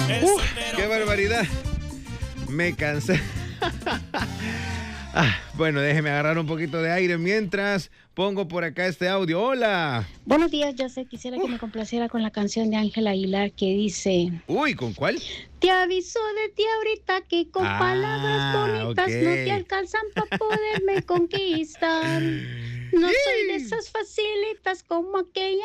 ¡Qué barbaridad! Me cansé. Bueno, déjeme agarrar un poquito de aire mientras pongo por acá este audio. ¡Hola! Buenos días, yo sé, quisiera que me complaciera con la canción de Ángela Aguilar que dice... Uy, ¿con cuál? Te aviso de ti ahorita que con palabras bonitas no te alcanzan para poderme conquistar. No soy de esas facilitas como aquella